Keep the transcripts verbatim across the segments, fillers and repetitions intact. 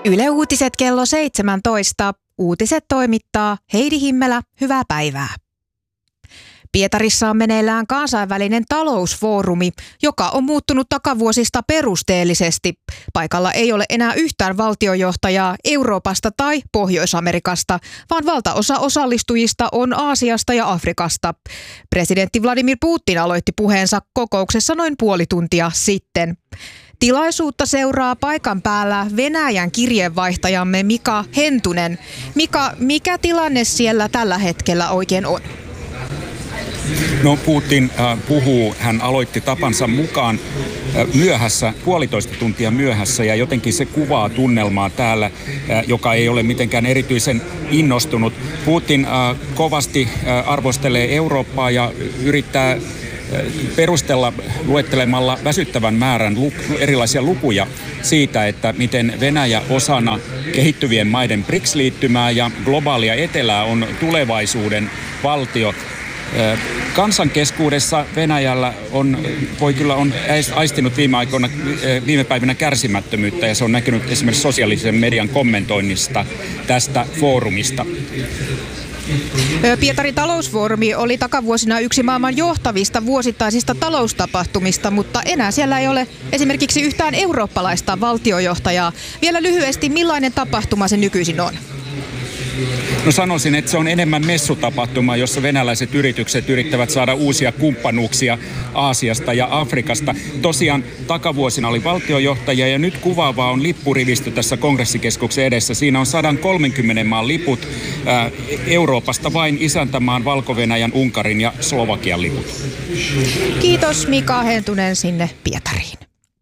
Yle Uutiset kello seitsemäntoista. Uutiset toimittaa Heidi Himmelä. Hyvää päivää. Pietarissa on meneillään kansainvälinen talousfoorumi, joka on muuttunut takavuosista perusteellisesti. Paikalla ei ole enää yhtään valtiojohtajaa Euroopasta tai Pohjois-Amerikasta, vaan valtaosa osallistujista on Aasiasta ja Afrikasta. Presidentti Vladimir Putin aloitti puheensa kokouksessa noin puoli tuntia sitten. Tilaisuutta seuraa paikan päällä Venäjän kirjeenvaihtajamme Mika Hentunen. Mika, mikä tilanne siellä tällä hetkellä oikein on? No Putin äh, puhuu, hän aloitti tapansa mukaan äh, myöhässä, puolitoista tuntia myöhässä ja jotenkin se kuvaa tunnelmaa täällä, äh, joka ei ole mitenkään erityisen innostunut. Putin äh, kovasti äh, arvostelee Eurooppaa ja yrittää perustella luettelemalla väsyttävän määrän luk- erilaisia lukuja siitä, että miten Venäjä osana kehittyvien maiden B R I C S-liittymää ja globaalia etelää on tulevaisuuden valtio. Kansan keskuudessa Venäjällä on, voi kyllä on aistinut viime aikoina, viime päivinä kärsimättömyyttä ja se on näkynyt esimerkiksi sosiaalisen median kommentoinnista tästä foorumista. Pietarin talousfoorumi oli takavuosina yksi maailman johtavista vuosittaisista taloustapahtumista, mutta enää siellä ei ole esimerkiksi yhtään eurooppalaista valtiojohtajaa. Vielä lyhyesti, millainen tapahtuma se nykyisin on? No sanoisin, että se on enemmän messutapahtuma, jossa venäläiset yritykset yrittävät saada uusia kumppanuuksia Aasiasta ja Afrikasta. Tosiaan takavuosina oli valtiojohtajia ja nyt kuvaavaa on lippurivistö tässä kongressikeskuksen edessä. Siinä on sata kolmekymmentä maan liput, ää, Euroopasta vain isäntämaan Valko-Venäjän, Unkarin ja Slovakian liput. Kiitos Mika Hentunen sinne Pietariin.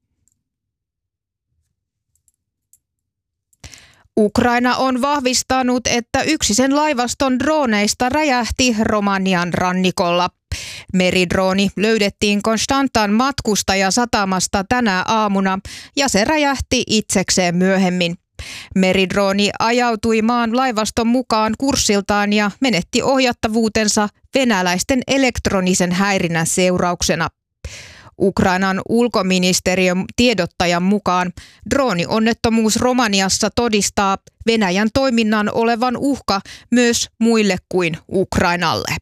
Ukraina on vahvistanut, että yksi sen laivaston droneista räjähti Romanian rannikolla. Meridrooni löydettiin Konstantan matkustajasatamasta tänä aamuna ja se räjähti itsekseen myöhemmin. Meridrooni ajautui maan laivaston mukaan kurssiltaan ja menetti ohjattavuutensa venäläisten elektronisen häirinnän seurauksena. Ukrainan ulkoministeriön tiedottajan mukaan droonionnettomuus Romaniassa todistaa Venäjän toiminnan olevan uhka myös muille kuin Ukrainalle.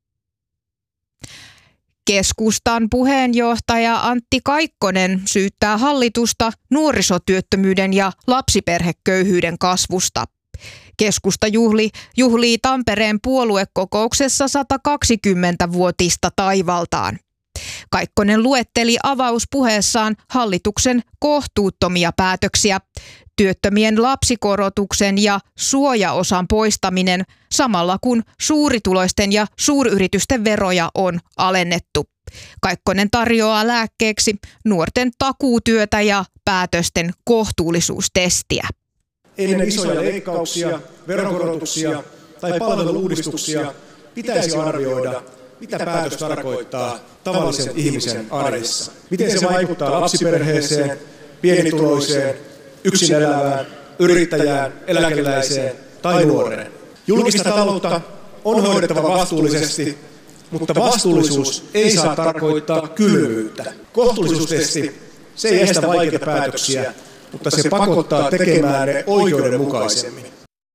Keskustan puheenjohtaja Antti Kaikkonen syyttää hallitusta nuorisotyöttömyyden ja lapsiperheköyhyyden kasvusta. Keskusta juhli, juhlii Tampereen puoluekokouksessa sata kaksikymmentävuotista taivaltaan. Kaikkonen luetteli avauspuheessaan hallituksen kohtuuttomia päätöksiä, työttömien lapsikorotuksen ja suojaosan poistaminen, samalla kun suurituloisten ja suuryritysten veroja on alennettu. Kaikkonen tarjoaa lääkkeeksi nuorten takuutyötä ja päätösten kohtuullisuustestiä. Ennen isoja leikkauksia, veronkorotuksia tai palvelu-uudistuksia pitäisi arvioida, mitä päätös tarkoittaa tavallisen ihmisen arjessa. Miten se vaikuttaa lapsiperheeseen, pienituloiseen, yksin elävään, yrittäjään, eläkeläiseen tai nuoreen. Julkista taloutta on hoidettava vastuullisesti, mutta vastuullisuus ei saa tarkoittaa kylmyyttä. Kohtuullisuustesti, se ei estä vaikeita päätöksiä, mutta se pakottaa tekemään ne oikeudenmukaisemmin.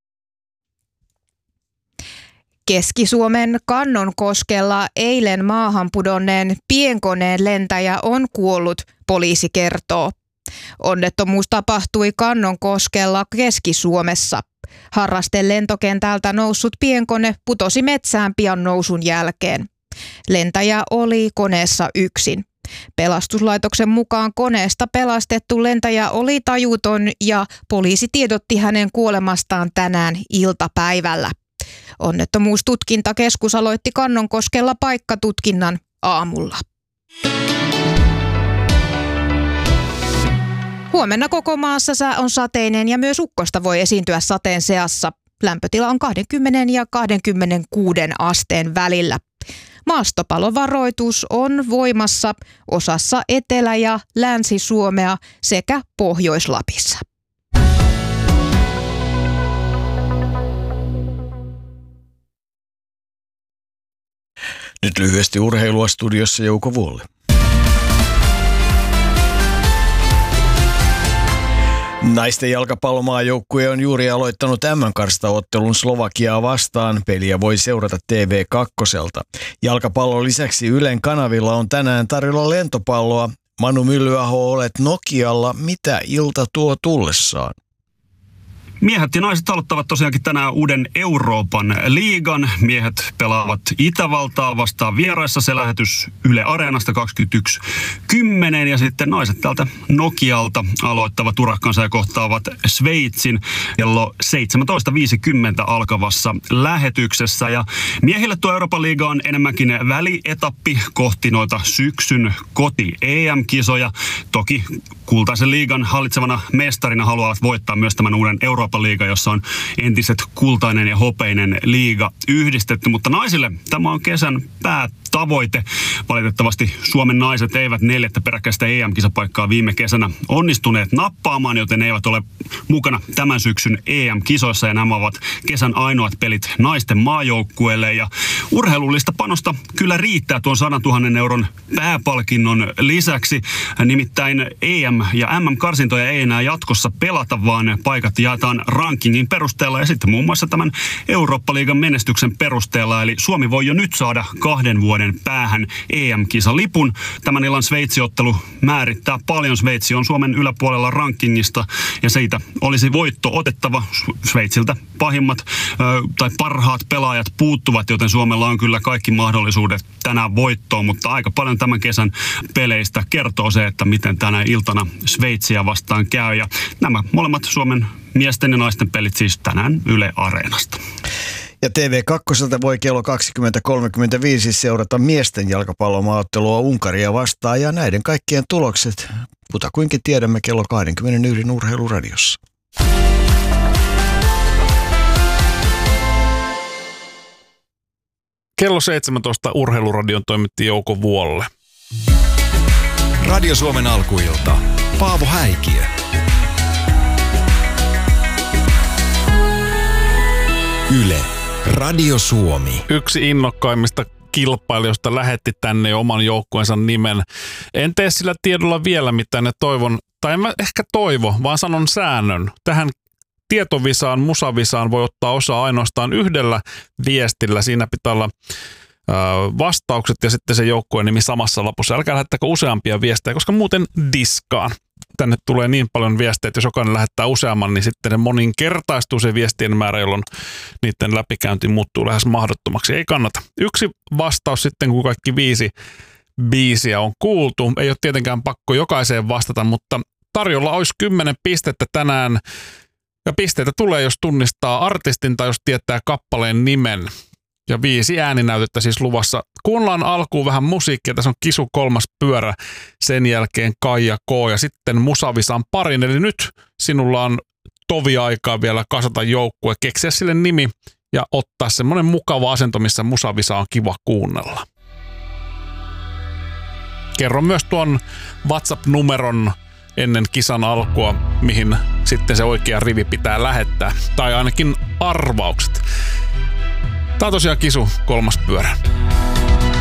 Keski-Suomen Kannonkoskella eilen maahan pudonneen pienkoneen lentäjä on kuollut, poliisi kertoo. Onnettomuus tapahtui Kannonkoskella Keski-Suomessa. Harrasten lentokentältä noussut pienkone putosi metsään pian nousun jälkeen. Lentäjä oli koneessa yksin. Pelastuslaitoksen mukaan koneesta pelastettu lentäjä oli tajuton ja poliisi tiedotti hänen kuolemastaan tänään iltapäivällä. Onnettomuustutkintakeskus aloitti Kannonkoskella paikkatutkinnan aamulla. Huomenna koko maassa sää on sateinen ja myös ukkosta voi esiintyä sateen seassa. Lämpötila on kaksikymmentä ja kaksikymmentäkuusi asteen välillä. Maastopalovaroitus on voimassa osassa Etelä- ja Länsi-Suomea sekä Pohjois-Lapissa. Nyt lyhyesti urheilua studiossa Jouko Vuolle. Naisten jalkapallomaajoukkue on juuri aloittanut M M-karsintaottelun Slovakiaa vastaan. Peliä voi seurata T V kakkoselta. Jalkapallon lisäksi Ylen kanavilla on tänään tarjolla lentopalloa. Manu Myllyaho, olet Nokialla. Mitä ilta tuo tullessaan? Miehet ja naiset aloittavat tosiaankin tänään uuden Euroopan liigan. Miehet pelaavat Itävaltaa vastaan vieraissa. Se lähetys Yle Areenasta kaksikymmentäyksi kymmenen. Ja sitten naiset täältä Nokialta aloittavat urakkansa ja kohtaavat Sveitsin kello seitsemäntoista viisikymmentä alkavassa lähetyksessä. Ja miehille tuo Euroopan liiga on enemmänkin välietappi kohti noita syksyn koti-E M-kisoja. Toki kultaisen liigan hallitsevana mestarina haluavat voittaa myös tämän uuden Euroopan liiga, jossa on entiset kultainen ja hopeinen liiga yhdistetty, mutta naisille tämä on kesän päätavoite. Valitettavasti Suomen naiset eivät neljättä peräkkäistä E M-kisapaikkaa viime kesänä onnistuneet nappaamaan, joten ne eivät ole mukana tämän syksyn E M-kisoissa, ja nämä ovat kesän ainoat pelit naisten maajoukkueelle. Ja urheilullista panosta kyllä riittää tuon sadantuhannen euron pääpalkinnon lisäksi. Nimittäin E M- ja M M-karsintoja ei enää jatkossa pelata, vaan paikat jaetaan rankingin perusteella ja sitten muun muassa tämän Eurooppa-liigan menestyksen perusteella. Eli Suomi voi jo nyt saada kahden vuoden päähän E M-kisalipun. Tämän illan Sveitsi-ottelu määrittää paljon. Sveitsi on Suomen yläpuolella rankingista ja siitä olisi voitto otettava. Sveitsiltä pahimmat ö, tai parhaat pelaajat puuttuvat, joten Suomella on kyllä kaikki mahdollisuudet tänään voittoon, mutta aika paljon tämän kesän peleistä kertoo se, että miten tänä iltana Sveitsiä vastaan käy. Ja nämä molemmat Suomen miesten ja naisten pelit siis tänään Yle Areenasta. Ja T V kakkoselta voi kello kaksikymmentä kolmekymmentäviisi seurata miesten jalkapallomaottelua Unkaria vastaan, ja näiden kaikkien tulokset kutakuinkin tiedämme kello kaksikymmentäyksi Urheiluradiossa. Kello seitsemäntoista Urheiluradion toimitti Jouko Vuolle. Radio Suomen alkuilta. Paavo Häikiö. Yle. Radio Suomi. Yksi innokkaimmista kilpailijoista lähetti tänne oman joukkueensa nimen. En tee sillä tiedolla vielä mitään, ja toivon, tai en mä ehkä toivo, vaan sanon säännön. Tähän tietovisaan, musavisaan voi ottaa osaa ainoastaan yhdellä viestillä. Siinä pitää olla ö, vastaukset ja sitten se joukkueen nimi samassa lapussa. Älkää lähettäkö useampia viestejä, koska muuten diskaan. Tänne tulee niin paljon viestejä, että jos jokainen lähettää useamman, niin sitten ne moninkertaistuu se viestien määrä, jolloin niiden läpikäynti muuttuu lähes mahdottomaksi. Ei kannata. Yksi vastaus sitten, kun kaikki viisi biisiä on kuultu. Ei ole tietenkään pakko jokaiseen vastata, mutta tarjolla olisi kymmenen pistettä tänään. Ja pisteitä tulee, jos tunnistaa artistin tai jos tietää kappaleen nimen. Ja viisi ääninäytettä siis luvassa. Kuunnellaan alkuun vähän musiikkia. Tässä on Kisu kolmas pyörä. Sen jälkeen Kaija K. ja sitten Musavisan parin. Eli nyt sinulla on tovi aikaa vielä kasata joukkue, keksiä sille nimi ja ottaa semmoinen mukava asento, missä Musavisa on kiva kuunnella. Kerro myös tuon WhatsApp-numeron ennen kisan alkua, mihin sitten se oikea rivi pitää lähettää. Tai ainakin arvaukset. Tää on tosiaan Kisu kolmas pyörä.